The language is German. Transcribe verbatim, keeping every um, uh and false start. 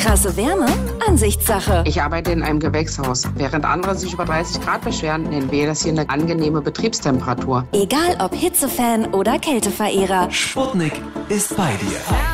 Krasse Wärme? Ansichtssache. Ich arbeite in einem Gewächshaus. Während andere sich über dreißig Grad beschweren, nennen wir das hier eine angenehme Betriebstemperatur. Egal ob Hitzefan oder Kälteverehrer. Sputnik ist bei dir.